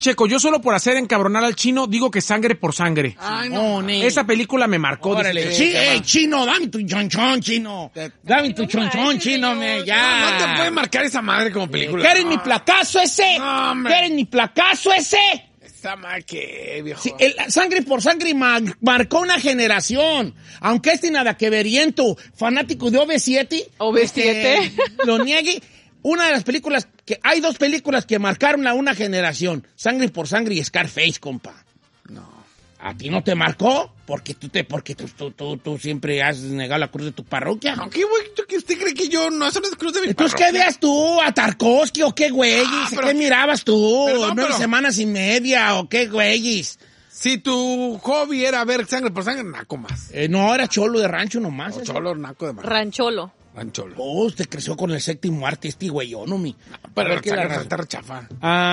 Checo, yo solo por hacer encabronar al chino digo que Sangre por Sangre. Ay, no. Esa película me marcó. Órale, chino, dame tu chonchón, chino. Dame tu chonchón, chino, ya. No te puede marcar esa madre como película. ¿Quieres mi placazo ese? No, hombre. ¿Quieres mi placazo ese? Está mal que, viejo. Sí, Sangre por Sangre marcó una generación. Aunque nada que veriento, fanático de OV7. OV7. Lo niegue. Una de las películas hay dos películas que marcaron a una generación. Sangre por Sangre y Scarface, compa. No. ¿A ti no te marcó? Porque tú siempre has negado la cruz de tu parroquia. ¿Qué güey? ¿Usted cree que yo no? Eso no es cruz de mi Entonces, parroquia. ¿qué veas tú? ¿A Tarkovsky o qué güeyes? ¿Qué mirabas tú? Perdón, 9 semanas y media o qué güeyes? Si tu hobby era ver Sangre por Sangre, naco más. No, era cholo de rancho nomás. O cholo, naco de mar. Rancholo. Rancholo. Usted creció con el séptimo arte, güeyón, no mi. Pero A ver, ¿qué la está rechafa.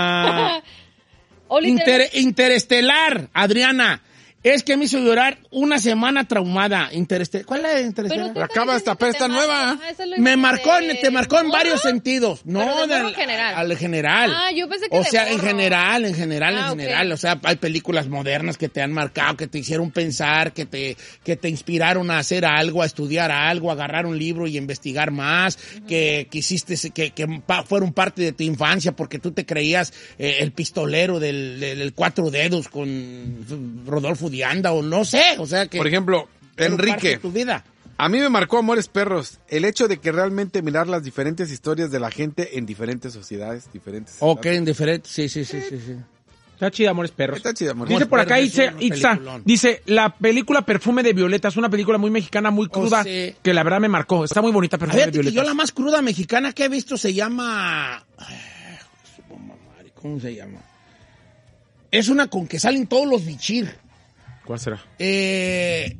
Interestelar, Adriana. Es que me hizo llorar una semana traumada. ¿Cuál es la Interestelar? Pero acaba esta pesta nueva. Te marcó en varios sentidos. No, en general. Al general. Yo pensé que o sea, de en morro. general. Okay. O sea, hay películas modernas que te han marcado, que te hicieron pensar, que te inspiraron a hacer algo, a estudiar algo, a agarrar un libro y investigar más, que quisiste, que fueron parte de tu infancia porque tú te creías el pistolero del Cuatro Dedos con Rodolfo Dianda o no sé, o sea que... Por ejemplo, Enrique, tu vida. A mí me marcó Amores Perros el hecho de que realmente mirar las diferentes historias de la gente en diferentes sociedades, diferentes... Ok, en diferentes, sí. Está chida, Amores Perros. Está chida, Amores Dice Perros. por acá Perros, Itza, dice, la película Perfume de Violeta es una película muy mexicana, muy cruda, sí. que la verdad me marcó. Está muy bonita, Perfume de Fíjate que Violeta. yo la más cruda mexicana que he visto se llama... ¿Cómo se llama? Es una con que salen todos los bichir. ¿Cuál será? Es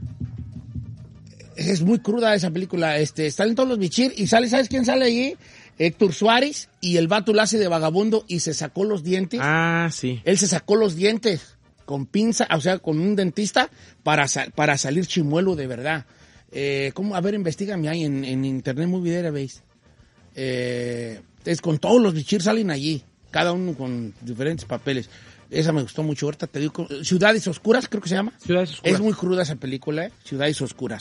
muy cruda esa película. Salen todos los bichir y ¿sabes quién sale ahí? Héctor Suárez, y el vato la hace de vagabundo y se sacó los dientes. Ah, sí. Él se sacó los dientes con pinza, o sea, con un dentista para salir chimuelo de verdad. ¿Cómo? A ver, investígame ahí en internet, muy video, ¿veis? Es con todos los bichir salen allí, cada uno con diferentes papeles. Esa me gustó mucho. Ahorita te digo, Ciudades Oscuras, creo que se llama. Ciudades Oscuras. Es muy cruda esa película, Ciudades Oscuras.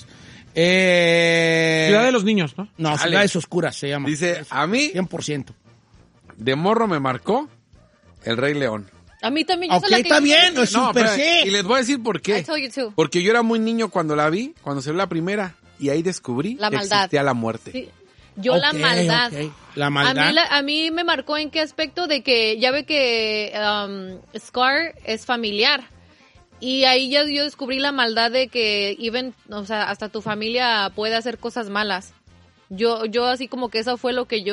Ciudad de los Niños, ¿no? No, Dale. Ciudades Oscuras se llama. Dice, a mí, 100%. de morro me marcó El Rey León. A mí también. Ok, está bien, es No, súper espera, sí. y les voy a decir por I qué. told you too. Porque yo era muy niño cuando la vi, cuando salió la primera, y ahí descubrí La que maldad. existía la muerte. Sí. Yo la Ok, maldad. ok. La maldad. A mí me marcó en qué aspecto de que ya ve que Scar es familiar. Y ahí ya yo descubrí la maldad de que o sea, hasta tu familia puede hacer cosas malas. Yo así como que eso fue lo que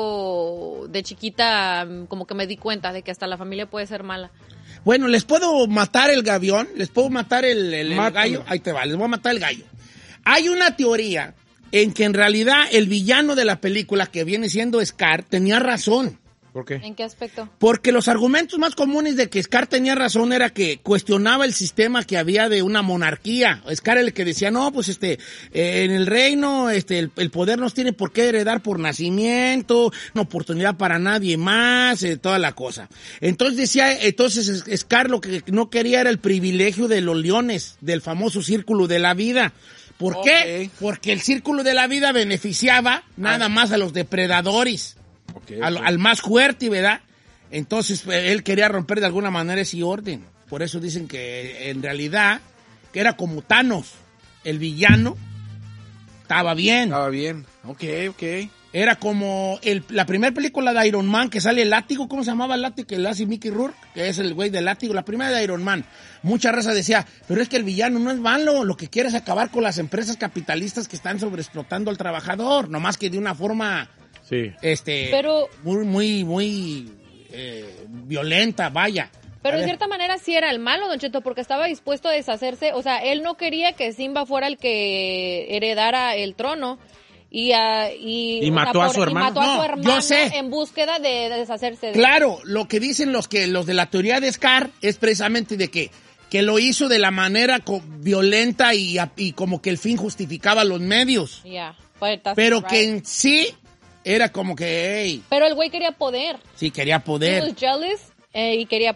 yo de chiquita como que me di cuenta de que hasta la familia puede ser mala. Bueno, ¿les puedo matar el gavión? ¿Les puedo matar el Mátalo. gallo? Ahí te va, les voy a matar el gallo. Hay una teoría en que en realidad el villano de la película, que viene siendo Scar, tenía razón. ¿Por qué? ¿En qué aspecto? Porque los argumentos más comunes de que Scar tenía razón era que cuestionaba el sistema que había de una monarquía. Scar era el que decía, no, pues en el reino el poder nos tiene por qué heredar por nacimiento, no oportunidad para nadie más, toda la cosa. Entonces Scar lo que no quería era el privilegio de los leones, del famoso círculo de la vida. ¿Por qué? Porque el círculo de la vida beneficiaba nada más a los depredadores. Okay, Al más fuerte, ¿verdad? Entonces él quería romper de alguna manera ese orden. Por eso dicen que en realidad que era como Thanos, el villano estaba bien. Estaba bien. Ok. Era como la primera película de Iron Man que sale el látigo. ¿Cómo se llamaba el látigo que le hace Mickey Rourke? Que es el güey del látigo. La primera de Iron Man. Mucha raza decía, pero es que el villano no es malo. Lo que quiere es acabar con las empresas capitalistas que están sobreexplotando al trabajador. Nomás que de una forma... Sí. Pero- muy violenta, vaya. Pero A de ver. cierta manera sí era el malo, Don Cheto, porque estaba dispuesto a deshacerse. O sea, él no quería que Simba fuera el que heredara el trono. Y mató a su hermano. Y mató a su No, hermano yo sé. en búsqueda de deshacerse de él. Claro, lo que dicen los de la teoría de Scar es precisamente de que lo hizo de la manera violenta y como que el fin justificaba los medios. Yeah, but that's Pero right. que en sí era como que, hey, Pero el güey quería poder. sí quería He poder. was jealous y quería